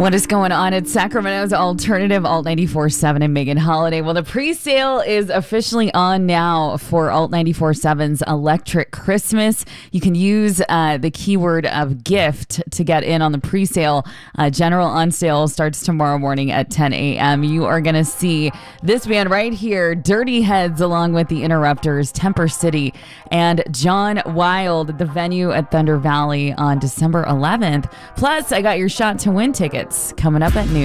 What is going on at Sacramento's Alternative Alt 94.7 and Megan Holiday? Well, the pre-sale is officially on now for Alt 94.7's Electric Christmas. You can use the keyword of gift to get in on the pre-sale. General on sale starts tomorrow morning at 10 a.m. You are going to see this band right here, Dirty Heads, along with the Interrupters, Temper City, and John Wild at the venue at Thunder Valley on December 11th. Plus, I got your shot to win tickets coming up at noon.